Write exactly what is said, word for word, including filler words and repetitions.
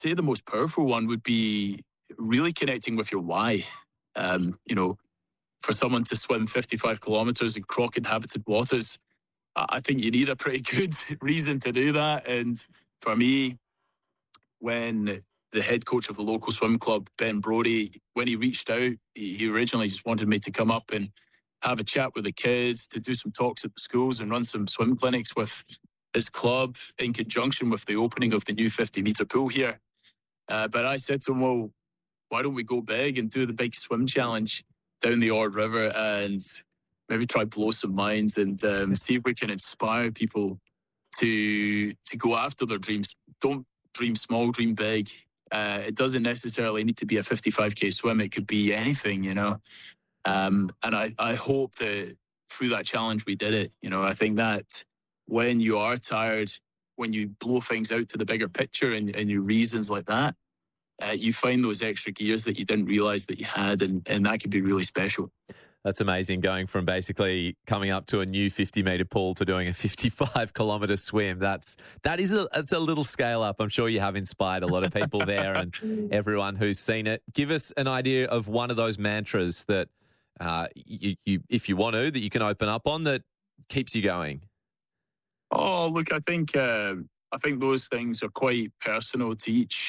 say the most powerful one would be really connecting with your why. Um, you know, for someone to swim fifty-five kilometers in croc inhabited waters, I I think you need a pretty good reason to do that. And for me, when the head coach of the local swim club, Ben Brody, when he reached out, he, he originally just wanted me to come up and have a chat with the kids, to do some talks at the schools and run some swim clinics with his club in conjunction with the opening of the new fifty metre pool here. Uh, but I said to him, well, why don't we go big and do the big swim challenge down the Ord River and maybe try blow some minds and um, see if we can inspire people to to go after their dreams. Don't dream small, dream big. Uh, it doesn't necessarily need to be a fifty-five K swim. It could be anything, you know. Um, and I, I hope that through that challenge we did it. You know, I think that when you are tired, when you blow things out to the bigger picture and, and your reasons like that, uh, you find those extra gears that you didn't realize that you had, and, and that could be really special. That's amazing, going from basically coming up to a new fifty metre pool to doing a fifty-five kilometre swim. That's that is a it's a little scale up. I'm sure you have inspired a lot of people there and everyone who's seen it. Give us an idea of one of those mantras that uh, you, you, if you want to, that you can open up on that keeps you going. Oh, look, I think uh, I think those things are quite personal to each